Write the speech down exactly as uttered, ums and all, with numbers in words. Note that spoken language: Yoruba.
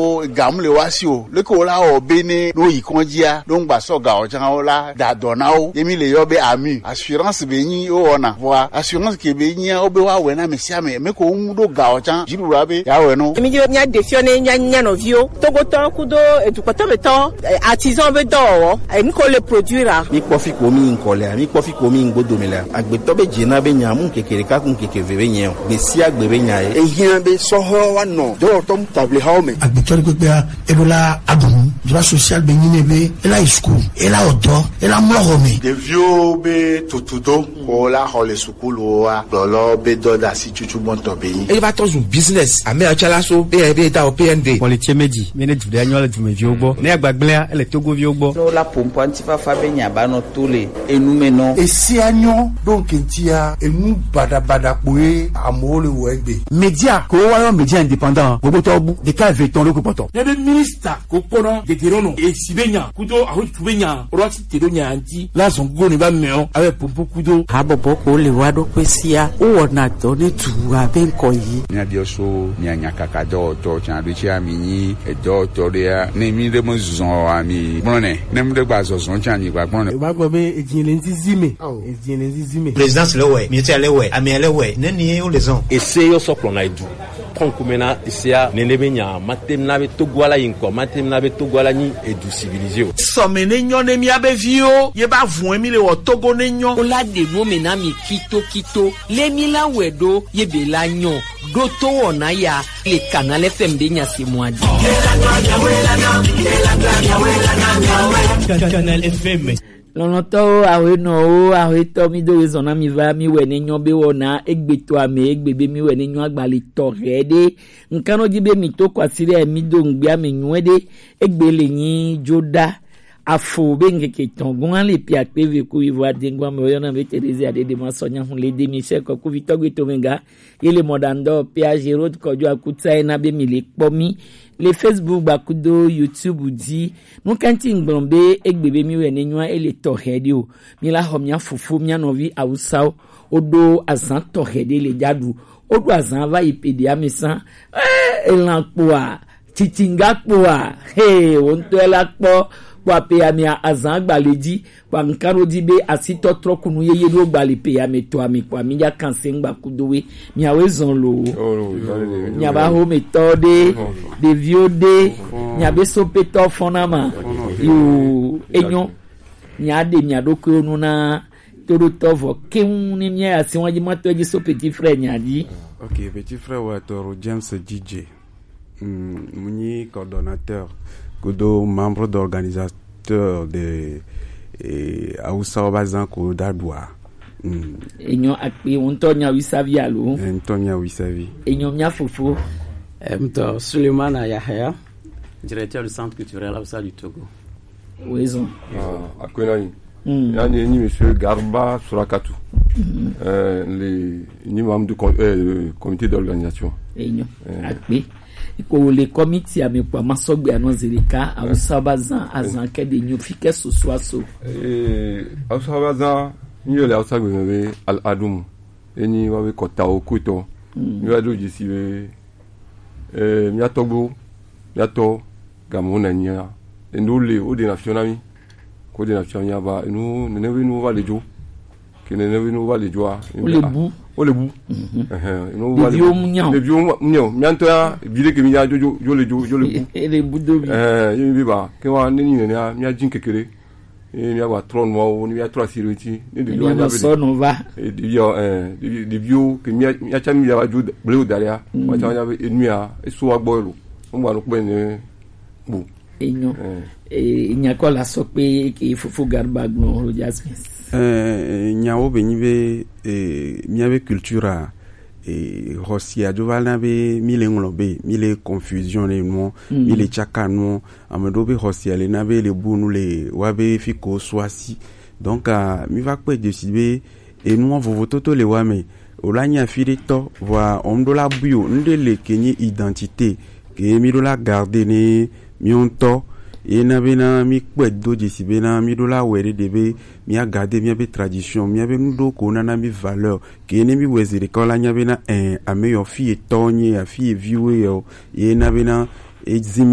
o gam le wa si o le ko la o be ne no yi kon jia don gba so ga o jan o la da dona o yemi le yo be ami assurance be yin o ona wa assurance ke be yin o be wa we na me sia me me ko un do ga o jan jiru ra be ya we no mi je nya defione nya nya no vio togo to ku do edukato be to artisan be do o e mi ko le produire mi ko fi ko mi nkole mi ko fi ko mi ngodo mi la agbe to be jina be nya mu kekere ka kun kekere be nya be si agbe be nya e yin be so ho wa no do to table ha o me agbe to ko pe ebola adun droit social be yin be ela school ela odo ela mo ho me de vio be tutudo ko la ho le school wa lolo be do da si chuchu bon to be yin e ba to zum business ame achala so be be da o P N D politie meji mene du de anyo du me vi ogbo ne agbagble ele togo vi ogbo no la pompo antifa fa be nya ba no tole enu me no esi anyo donc ntia enu bada bada poe amole wo egbe media ko wa yo media indépendant gogo to bu de ka veton lo ko poto ne be minister ko kono de tirono e sibenya kudo aho tubenya ro ti tironya anti la zongo ni ba meo ave pompo kudo abobo ko le wa do pesia o na to ne tu abe ko yi nya dio so nya nya kaka do to chan bi chia mi ni e do to dia ne mi de mo zon ami brone ne mi de gba zo zon chan ni gba brone ba gbo be ejinle nti zime ejinle nti zime présidence le we mi ti ale we ami ale we ne ni o le zon ese yo so plona edu konkumena isia nenebenya matemna be togwala yinko matemna be togwala ni edu civilisé o so menenyo ne mi abevio ye ba vun emi le wo togo nenyo o la de mo mena mi kito kito le mi la wedo ye be la nyo do to wona ya le canal F M de nya se moadi canal F M lọ́nà tó àwẹ̀ náà ó àwẹ̀ tó mi dóore zọ̀nà mi va mi wẹ̀ ní yan bí wọ́n náà ẹgbẹ̀tọ́ àmì ẹgbẹ̀bẹ̀ mi wẹ̀ ní yan àgbàlẹ̀ tọ̀ rẹ̀ dé nǹkan náà jíbe mi tó kọ́ àtìrẹ́ mi dò ń gbé àmì yún dé ẹgbẹ̀ lè yín jó dá afo bẹ́ẹ̀ nkèké tán gún án lè pi àpéwé kú ìwà déngbà mi ọ̀yọ́ náà bẹ́ẹ̀ tẹ̀lé àdédé máa sọ yẹn fún lè dé mi iṣẹ́ kọ́ kó fi tọ́gbé tó mi ga yẹlẹ mọ̀dàndọ́ pé àṣẹ road kọjú àkútà ẹ̀ náà bẹ́ẹ̀ mi lè pọ́ mi le Facebook bakudo YouTube di no kanti ngbombe egbebe mi we nenwa ele to hede o mi la ho mia fufu mia novi awusao odo azan to hede le jadu odo azan va ipede amisa eh elan poa titinga poa he won to ela po kwa pe amia azan gbaleji kwa nkaro dibe asito trokunu yeye do gbale pe ame to ami kwa mi ya kanse ngba kudowe mi awezon lo mi aba ho metode de viode mi abe so peto fonama yo enyo mi ade mi adoko nu na todo tovo kem ni mi asi won ji mato ji so petit frère nyadi. OK, petit frère Wator James D J mm, muni coordonnateur Kodo, membre d'organisateur de Aoussa Obazan ko Dadwa. Enyo akpe Antonia Wisavi alo. Antonia Wisavi. Enyo mia fofo. Mto Suleiman Yahya, directeur du centre culturel Aoussa du Togo. Ouezon. Ah, akonani. Mm. Yani ni monsieur Garba Surakatu. Mm. Euh, les ni membre du euh, comité d'organisation. Enyo euh, akpe ko le committee amekwa masogbe anozereka Awusabazan azanke de nyofike soswaso eh Awusabazan ni le Awusagbe be al adum eni wa be kota okuto ni wa do jisibe eh mi atogbo mi ato gamona nya endole o de nationami ko de nationami ba nu ne ne nu va lejo ke ne ne nu va lejo a o le bu o le bu eh no va le bu le vieux mignon mianto ya bile ke mi ya jojo jo le jo jo le bu e le bu do bi eh yi bi ba ke wa ni ni ne ya mi ajin kekere e mi wa tron mo ni ya tro asiriti ni de yo ya be so no va e de yo eh de vieux ke mi ya cha mi ya jo ble daria wa cha ya be enu ya e so wa gbo elo mo wa no pe ni bu enyo e nyakola so pe ke fufu garba no Jasmine eh nyawo be ni be eh mi ave culture e hosia jovalna be mile nglobe mile confusion le no mm. mile chaka no amedo be hosia le na be le bunu le wabe fiko swasi donc uh, mi va pe décider et nous on vovo toto le wame olanya filito voa ondola buyo ndele kenye identité ke mi do la garder ne mi onto et na bena mi kwedo jisibena mi do la were debe mi a garder mi be tradition mi be ndo ko na na mi valeur ke ne mi wezire ko la nya bena eh a meilleur fille tonye a fille vieux e na bena e